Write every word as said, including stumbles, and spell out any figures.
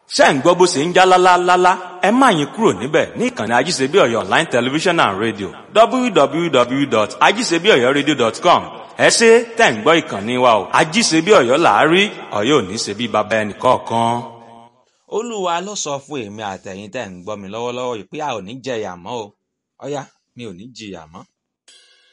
ṣé ń gbọ́ bó ṣe ń já lálálálá ẹ má yín kúrò níbẹ̀ ní ìkànnì ajíṣebí ọ̀yọ́ online television and radio w w w dot ajíṣebí ọ̀yọ́ radio dot com ẹ ṣé tẹ̀ ń gbọ́ ìkànnì wa o ajíṣebí ọ̀yọ́ làárí ọ̀yọ́ ò ní ṣe bí baba ẹnì kọ̀ọ̀kan. olúwa ló sọ fún èmi àtẹ̀yin tẹ̀ ń gbọ́ mi lọ́wọ́lọ́wọ́ yìí pé a ò ní jẹyà mọ́ o ọ̀yá mi ò ní jìyà mọ́.